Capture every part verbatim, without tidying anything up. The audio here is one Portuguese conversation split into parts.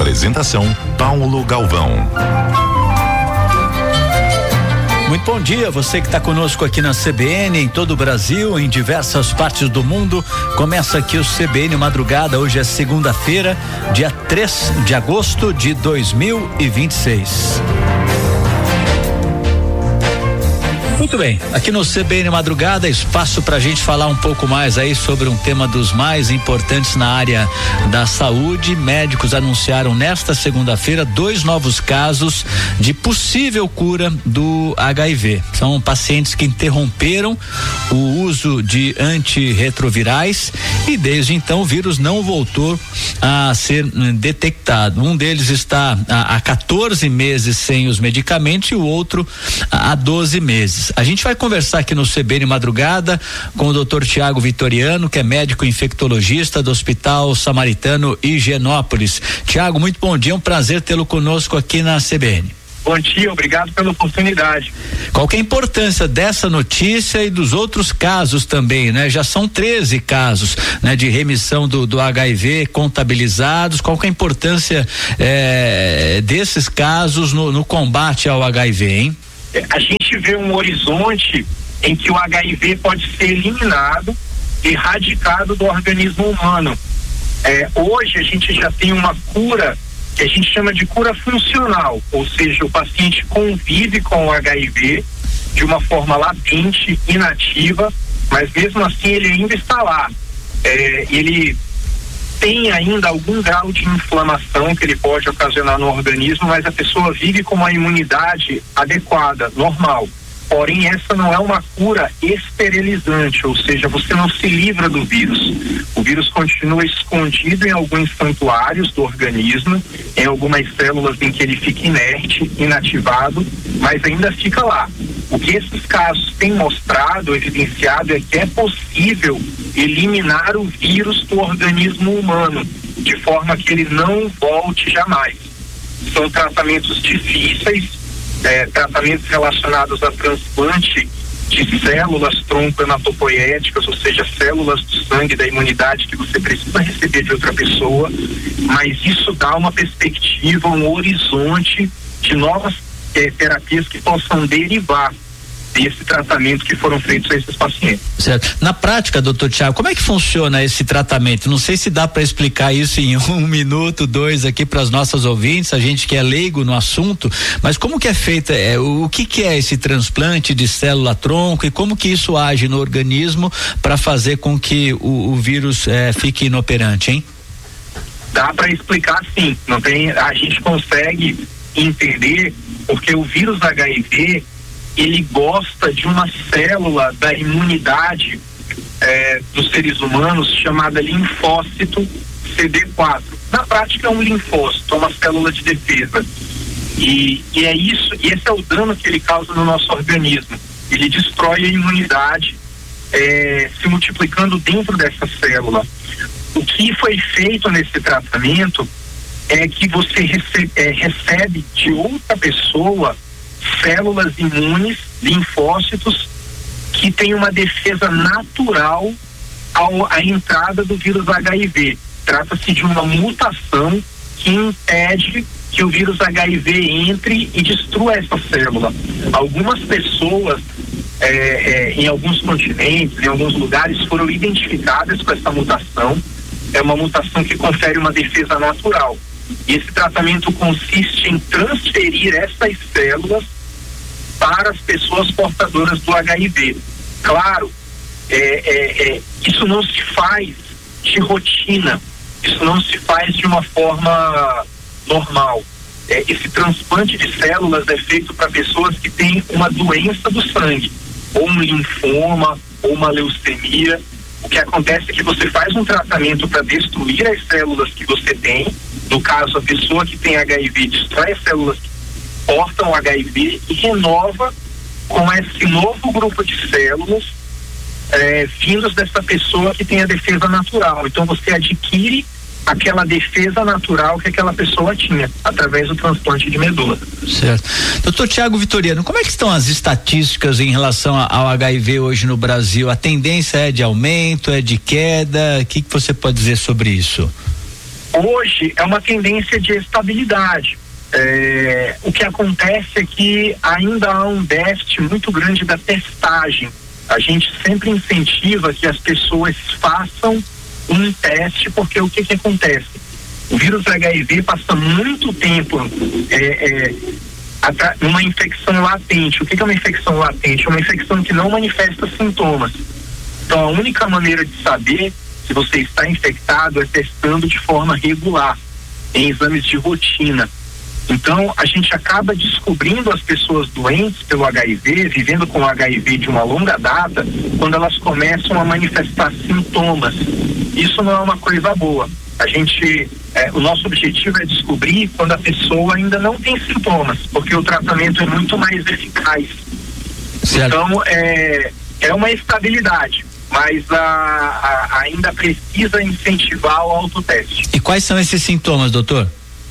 Apresentação Paulo Galvão. Muito bom dia, você que está conosco aqui na C B N, em todo o Brasil, em diversas partes do mundo. Começa aqui o C B N Madrugada. Hoje é segunda-feira, dia três de agosto de dois mil e vinte e seis. Muito bem, aqui no C B N Madrugada, espaço para a gente falar um pouco mais aí sobre um tema dos mais importantes na área da saúde. Médicos anunciaram nesta segunda-feira dois novos casos de possível cura do H I V. São pacientes que interromperam o uso de antirretrovirais e desde então o vírus não voltou a ser detectado. Um deles está há quatorze meses sem os medicamentos e o outro há doze meses. A gente vai conversar aqui no C B N Madrugada com o doutor Tiago Vitoriano, que é médico infectologista do Hospital Samaritano Higienópolis. Tiago, muito bom dia, é um prazer tê-lo conosco aqui na C B N. Bom dia, obrigado pela oportunidade. Qual que é a importância dessa notícia e dos outros casos também, né? Já são treze casos, né, de remissão do, do H I V contabilizados. Qual que é a importância eh, desses casos no, no combate ao H I V, hein? A gente vê um horizonte em que o H I V pode ser eliminado, erradicado do organismo humano. É, hoje a gente já tem uma cura que a gente chama de cura funcional, ou seja, o paciente convive com o H I V de uma forma latente, inativa, mas mesmo assim ele ainda está lá. É, ele tem ainda algum grau de inflamação que ele pode ocasionar no organismo, mas a pessoa vive com uma imunidade adequada, normal. Porém, essa não é uma cura esterilizante, ou seja, você não se livra do vírus. O vírus continua escondido em alguns santuários do organismo, em algumas células em que ele fica inerte, inativado, mas ainda fica lá. O que esses casos têm mostrado, evidenciado, é que é possível eliminar o vírus do organismo humano, de forma que ele não volte jamais. São tratamentos difíceis, É, tratamentos relacionados a transplante de células tronco hematopoéticas, ou seja, células do sangue da imunidade que você precisa receber de outra pessoa, mas isso dá uma perspectiva, um horizonte de novas eh, terapias que possam derivar desse tratamento que foram feitos a esses pacientes. Certo. Na prática, doutor Tiago, como é que funciona esse tratamento? Não sei se dá para explicar isso em um minuto, dois aqui para as nossas ouvintes, a gente que é leigo no assunto, mas como que é feita, é, o, o que que é esse transplante de célula tronco e como que isso age no organismo para fazer com que o, o vírus é, fique inoperante, hein? Dá para explicar sim, não tem, a gente consegue entender porque o vírus H I V ele gosta de uma célula da imunidade eh, dos seres humanos chamada linfócito C D quatro. Na prática é um linfócito, é uma célula de defesa. E, e é isso, e esse é o dano que ele causa no nosso organismo. Ele destrói a imunidade eh, se multiplicando dentro dessa célula. O que foi feito nesse tratamento é que você recebe, eh, recebe de outra pessoa células imunes, linfócitos, que têm uma defesa natural ao, à entrada do vírus H I V. Trata-se de uma mutação que impede que o vírus H I V entre e destrua essa célula. Algumas pessoas, é, é, em alguns continentes, em alguns lugares, foram identificadas com essa mutação. É uma mutação que confere uma defesa natural. E esse tratamento consiste em transferir essas células para as pessoas portadoras do H I V. Claro, é, é, é, isso não se faz de rotina, isso não se faz de uma forma normal. É, esse transplante de células é feito para pessoas que têm uma doença do sangue, ou um linfoma, ou uma leucemia. O que acontece é que você faz um tratamento para destruir as células que você tem. No caso, a pessoa que tem H I V destrói as células que portam H I V e renova com esse novo grupo de células é, vindos dessa pessoa que tem a defesa natural. Então você adquire aquela defesa natural que aquela pessoa tinha através do transplante de medula. Certo. Doutor Tiago Vitoriano, como é que estão as estatísticas em relação ao H I V hoje no Brasil? A tendência é de aumento, é de queda? O que, que você pode dizer sobre isso? Hoje é uma tendência de estabilidade. É, o que acontece é que ainda há um déficit muito grande da testagem. A gente sempre incentiva que as pessoas façam um teste, porque o que que acontece? O vírus H I V passa muito tempo é, é, uma infecção latente. O que que é uma infecção latente? É uma infecção que não manifesta sintomas. Então a única maneira de saber se você está infectado é testando de forma regular, em exames de rotina. Então, a gente acaba descobrindo as pessoas doentes pelo H I V, vivendo com H I V de uma longa data, quando elas começam a manifestar sintomas. Isso não é uma coisa boa. A gente, é, o nosso objetivo é descobrir quando a pessoa ainda não tem sintomas, porque o tratamento é muito mais eficaz. Certo. Então, é, é uma estabilidade, mas a, a, ainda precisa incentivar o autoteste. E quais são esses sintomas, doutor?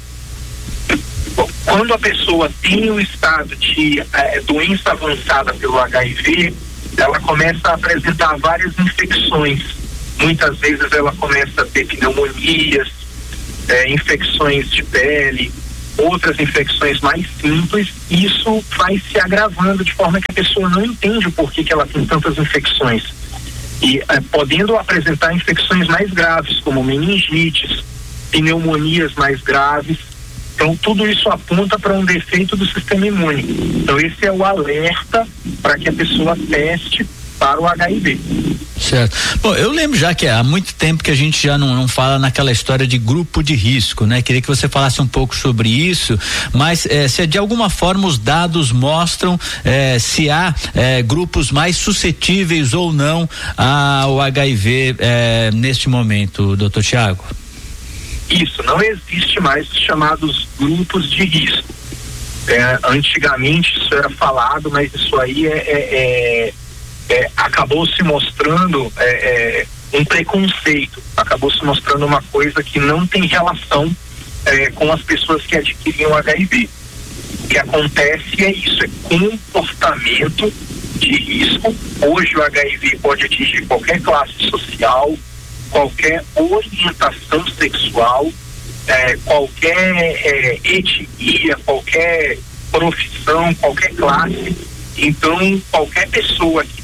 Quando a pessoa tem o estado de eh, doença avançada pelo H I V, ela começa a apresentar várias infecções. Muitas vezes ela começa a ter pneumonias, eh, infecções de pele, outras infecções mais simples. Isso vai se agravando de forma que a pessoa não entende o porquê que ela tem tantas infecções. E eh, podendo apresentar infecções mais graves, como meningites, pneumonias mais graves. Então, tudo isso aponta para um defeito do sistema imune. Então, esse é o alerta para que a pessoa teste para o H I V. Certo. Bom, eu lembro já que há muito tempo que a gente já não, não fala naquela história de grupo de risco, né? Queria que você falasse um pouco sobre isso, mas eh, se de alguma forma os dados mostram eh, se há eh, grupos mais suscetíveis ou não ao H I V eh, neste momento, doutor Tiago. Isso, não existe mais os chamados grupos de risco. É, antigamente isso era falado, mas isso aí é, é, é, é, acabou se mostrando é, é, um preconceito, acabou se mostrando uma coisa que não tem relação é, com as pessoas que adquiriam H I V. O que acontece é isso, é comportamento de risco. Hoje o H I V pode atingir qualquer classe social, qualquer orientação sexual, é, qualquer é, etnia, qualquer profissão, qualquer classe. Então, qualquer pessoa que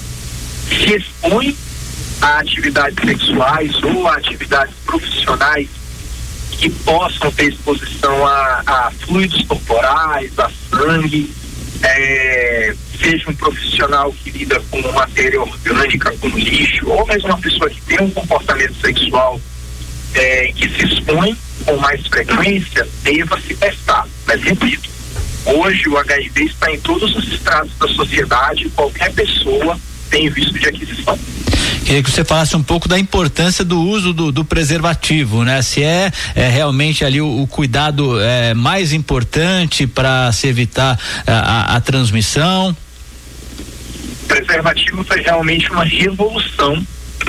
se expõe a atividades sexuais ou a atividades profissionais que possam ter exposição a, a fluidos corporais, a sangue, é, seja um profissional que lida com matéria orgânica, com lixo, ou mesmo uma pessoa que tem um comportamento sexual é, que se expõe com mais frequência, deva se testar. Mas repito, hoje o H I V está em todos os estratos da sociedade, qualquer pessoa tem risco de aquisição. Queria que você falasse um pouco da importância do uso do, do preservativo, né? Se é, é realmente ali o, o cuidado é, mais importante para se evitar a, a, a transmissão. O preservativo foi realmente uma revolução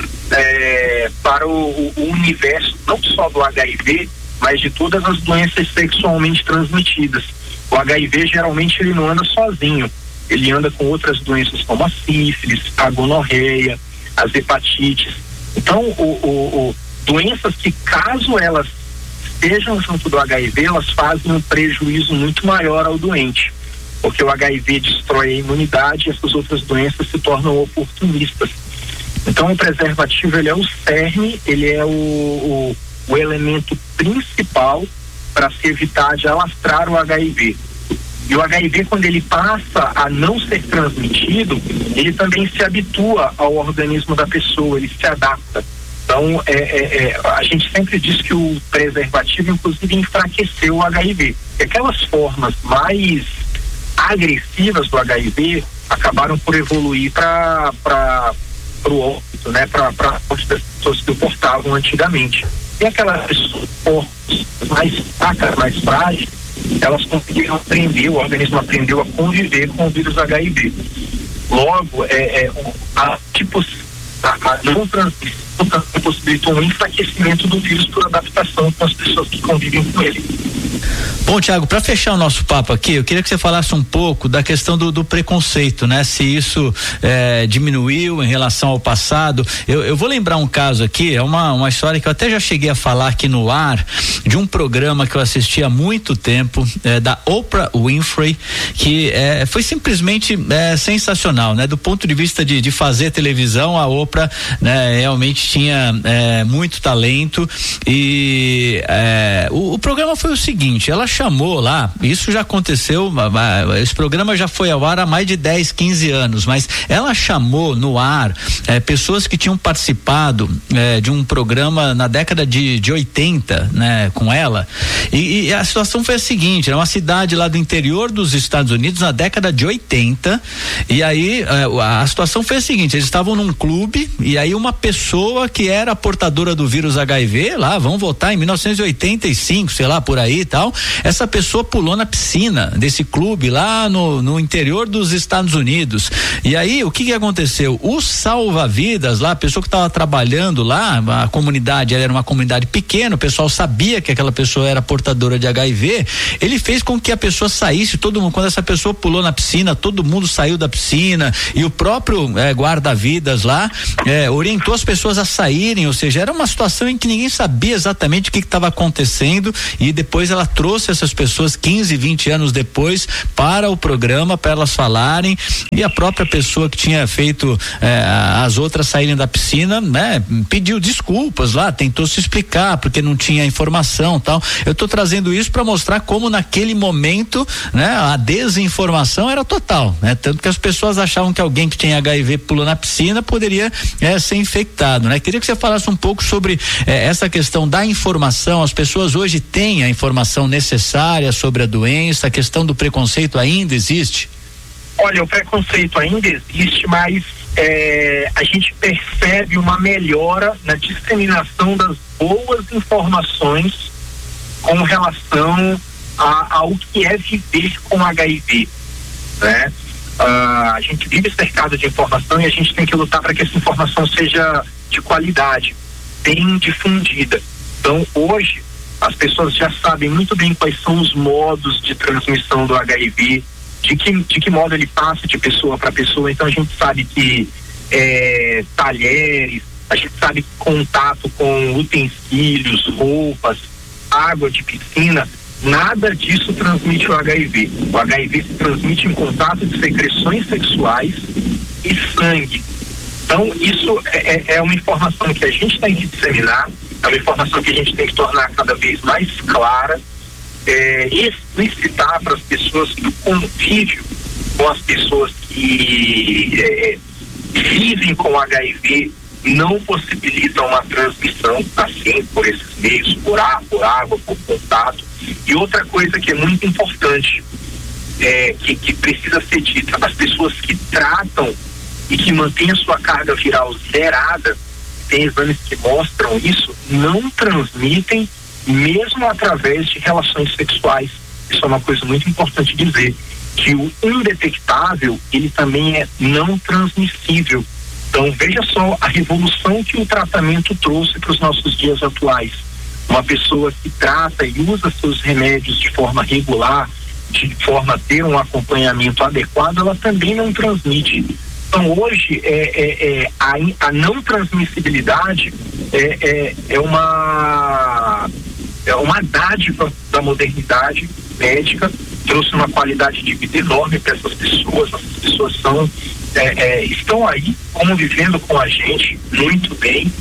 é, para o, o universo, não só do H I V, mas de todas as doenças sexualmente transmitidas. O H I V geralmente ele não anda sozinho, ele anda com outras doenças como a sífilis, a gonorreia, as hepatites. Então, o, o, o, doenças que, caso elas estejam junto do H I V, elas fazem um prejuízo muito maior ao doente, porque o H I V destrói a imunidade e essas outras doenças se tornam oportunistas. Então, o preservativo, ele é o cerne, ele é o, o, o elemento principal para se evitar de alastrar o H I V. E o H I V, quando ele passa a não ser transmitido, ele também se habitua ao organismo da pessoa, ele se adapta. Então, é, é, é, a gente sempre diz que o preservativo, inclusive, enfraqueceu o H I V. E aquelas formas mais agressivas do H I V acabaram por evoluir para o óbito, né? Para as pessoas que o portavam antigamente. E aquelas pessoas mais fracas, mais frágeis, elas conseguiram aprender, o organismo aprendeu a conviver com o vírus H I V. Logo, é, é, a, tipo, a, a não transmissão possibilitou um enfraquecimento do vírus por adaptação com as pessoas que convivem com ele. Bom, Tiago, para fechar o nosso papo aqui, eu queria que você falasse um pouco da questão do, do preconceito, né? Se isso é, diminuiu em relação ao passado. Eu, eu vou lembrar um caso aqui, é uma, uma história que eu até já cheguei a falar aqui no ar, de um programa que eu assisti há muito tempo, é, da Oprah Winfrey, que é, foi simplesmente é, sensacional, né? Do ponto de vista de, de fazer televisão, a Oprah, né, realmente tinha é, muito talento e é, o, o programa foi o seguinte, ela chamou lá, isso já aconteceu, esse programa já foi ao ar há mais de dez, quinze anos, mas ela chamou no ar é, pessoas que tinham participado é, de um programa na década de, de oitenta, né, com ela, e, e a situação foi a seguinte, era uma cidade lá do interior dos Estados Unidos na década de oitenta, e aí é, a situação foi a seguinte, eles estavam num clube, e aí uma pessoa que era portadora do vírus H I V, lá, vamos voltar em mil novecentos e oitenta e cinco, sei lá, por aí e tal, essa pessoa pulou na piscina desse clube lá no, no interior dos Estados Unidos. E aí, o que que aconteceu? O salva-vidas lá, a pessoa que estava trabalhando lá, a comunidade, ela era uma comunidade pequena, o pessoal sabia que aquela pessoa era portadora de H I V, ele fez com que a pessoa saísse, todo mundo, quando essa pessoa pulou na piscina, todo mundo saiu da piscina, e o próprio é, guarda-vidas lá é, orientou as pessoas a saírem, ou seja, era uma situação em que ninguém sabia exatamente o que estava acontecendo, e depois ela trouxe essas pessoas quinze, vinte anos depois para o programa, para elas falarem, e a própria pessoa que tinha feito eh, as outras saírem da piscina, né, pediu desculpas lá, tentou se explicar porque não tinha informação, tal. Eu estou trazendo isso para mostrar como naquele momento, né, a desinformação era total, né, tanto que as pessoas achavam que alguém que tinha H I V pulou na piscina poderia eh, ser infectado, né? Queria que você falasse um pouco sobre eh, essa questão da informação. As pessoas hoje têm a informação necessária sobre a doença, a questão do preconceito ainda existe? Olha, o preconceito ainda existe, mas é, a gente percebe uma melhora na disseminação das boas informações com relação a, ao que é viver com H I V, né? Uh, a gente vive cercado de informação e a gente tem que lutar para que essa informação seja de qualidade, bem difundida. Então, hoje, as pessoas já sabem muito bem quais são os modos de transmissão do H I V, de que, de que modo ele passa de pessoa para pessoa. Então a gente sabe que é, talheres, a gente sabe que contato com utensílios, roupas, água de piscina, nada disso transmite o H I V. O H I V se transmite em contato de secreções sexuais e sangue. Então isso é, é uma informação que a gente tem que disseminar, é uma informação que a gente tem que tornar cada vez mais clara, é, explicitar para as pessoas que o convívio com as pessoas que é, vivem com H I V não possibilitam uma transmissão assim, por esses meios, por ar, por água, por contato. E outra coisa que é muito importante, é, que, que precisa ser dita, as pessoas que tratam e que mantêm a sua carga viral zerada, tem exames que mostram isso, não transmitem mesmo através de relações sexuais. Isso é uma coisa muito importante dizer, que o indetectável, ele também é não transmissível. Então veja só a revolução que o tratamento trouxe para os nossos dias atuais. Uma pessoa que trata e usa seus remédios de forma regular, de forma a ter um acompanhamento adequado, ela também não transmite. Então hoje é, é, é, a, a não transmissibilidade é, é, é uma é uma dádiva da modernidade médica, trouxe uma qualidade de vida enorme para essas pessoas. Essas pessoas são, é, é, estão aí convivendo com a gente muito bem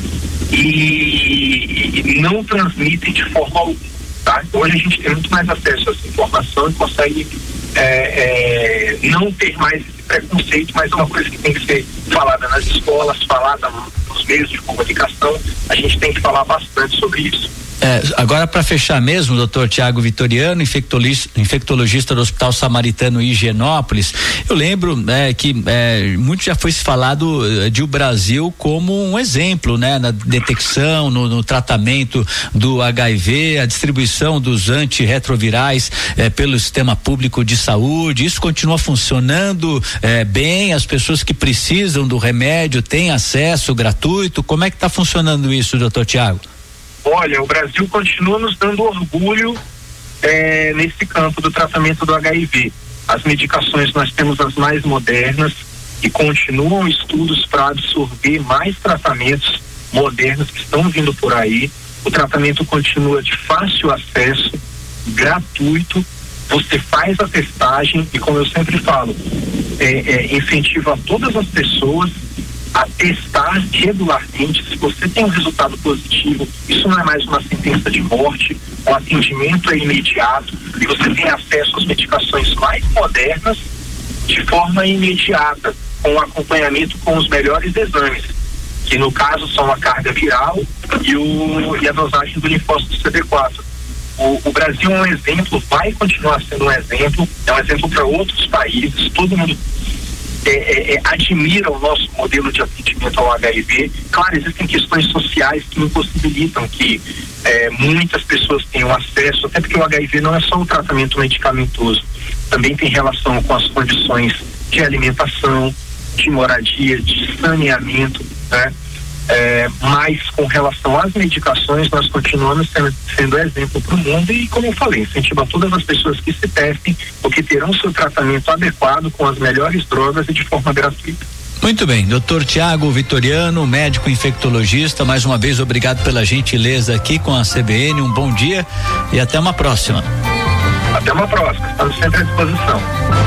e, e não transmitem de forma alguma, tá? Hoje a gente tem muito mais acesso a essa informação e consegue é, é, não ter mais esse preconceito, mas é uma coisa que tem que ser falada nas escolas, falada nos meios de comunicação. A gente tem que falar bastante sobre isso. É, agora para fechar mesmo, doutor Tiago Vitoriano, infectologista, infectologista do Hospital Samaritano Higienópolis, eu lembro né, que é, muito já foi se falado de o Brasil como um exemplo, né, na detecção, no, no tratamento do H I V, a distribuição dos antirretrovirais é, pelo sistema público de saúde. Isso continua funcionando é, bem, as pessoas que precisam do remédio têm acesso gratuito. Como é que está funcionando isso, doutor Tiago? Olha, o Brasil continua nos dando orgulho é, nesse campo do tratamento do H I V. As medicações, nós temos as mais modernas e continuam estudos para absorver mais tratamentos modernos que estão vindo por aí. O tratamento continua de fácil acesso, gratuito. Você faz a testagem e, como eu sempre falo, é, é, incentiva todas as pessoas a testar regularmente. Se você tem um resultado positivo, isso não é mais uma sentença de morte, o atendimento é imediato e você tem acesso às medicações mais modernas de forma imediata, com acompanhamento com os melhores exames, que no caso são a carga viral e, o, e a dosagem do linfócito C D quatro. O, o Brasil é um exemplo, vai continuar sendo um exemplo, é um exemplo para outros países. Todo mundo é, é, é, admira o nosso modelo de atendimento ao H I V. Claro, existem questões sociais que impossibilitam que é, muitas pessoas tenham acesso, até porque o H I V não é só um tratamento medicamentoso, também tem relação com as condições de alimentação, de moradia, de saneamento, né? É, mas com relação às medicações, nós continuamos sendo, sendo exemplo para o mundo e, como eu falei, incentiva todas as pessoas que se testem, porque terão seu tratamento adequado com as melhores drogas e de forma gratuita. Muito bem, doutor Tiago Vitoriano, médico infectologista, mais uma vez obrigado pela gentileza aqui com a C B N, um bom dia e até uma próxima. Até uma próxima, estamos sempre à disposição.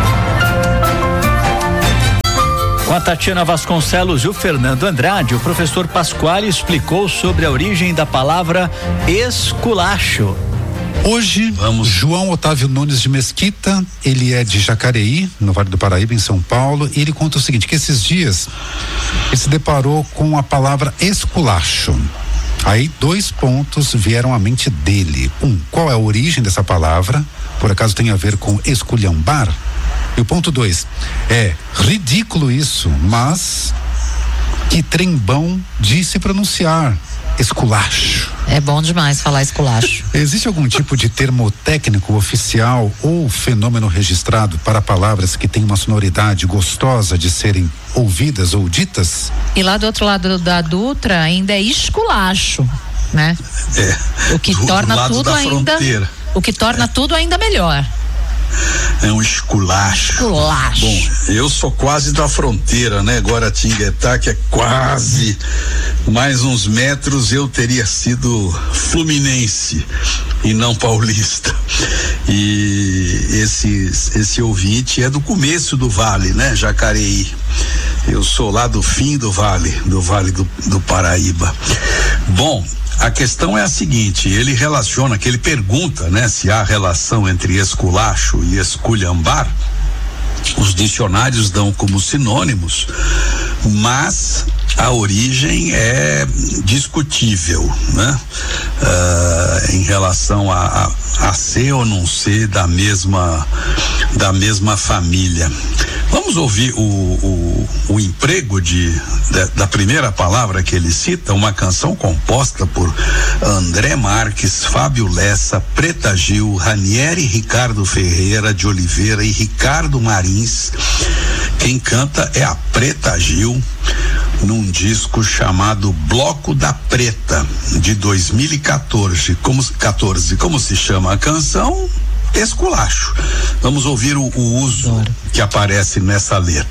Com a Tatiana Vasconcelos e o Fernando Andrade, o professor Pasquale explicou sobre a origem da palavra esculacho. Hoje, Vamos. João Otávio Nunes de Mesquita, ele é de Jacareí, no Vale do Paraíba, em São Paulo, e ele conta o seguinte, que esses dias ele se deparou com a palavra esculacho. Aí dois pontos vieram à mente dele. Um, qual é a origem dessa palavra? Por acaso tem a ver com esculhambar? E o ponto dois, é ridículo isso, mas que trem bom de se pronunciar, esculacho. É bom demais falar esculacho. Existe algum tipo de termo técnico oficial ou fenômeno registrado para palavras que têm uma sonoridade gostosa de serem ouvidas ou ditas? E lá do outro lado da Dutra ainda é esculacho, né? É. O que torna tudo ainda, fronteira. o que torna é. tudo ainda melhor. É um esculacho. Esculacho. Bom, eu sou quase da fronteira, né? Guaratinguetá, que é quase mais uns metros, eu teria sido fluminense e não paulista. E esse, esse ouvinte é do começo do vale, né? Jacareí. Eu sou lá do fim do vale, do Vale do, do Paraíba. Bom, a questão é a seguinte, ele relaciona, que ele pergunta, né, se há relação entre esculacho e esculhambar. Os dicionários dão como sinônimos, mas a origem é discutível, né? Uh, em relação a, a, a ser ou não ser da mesma da mesma família. Vamos ouvir o, o, o emprego de, de da primeira palavra que ele cita, uma canção composta por André Marques, Fábio Lessa, Preta Gil, Ranieri Ricardo Ferreira de Oliveira e Ricardo Marins. Quem canta é a Preta Gil, num disco chamado Bloco da Preta, de dois mil e quatorze. Como, quatorze, como se chama a canção? Esculacho. Vamos ouvir o, o uso que aparece nessa letra.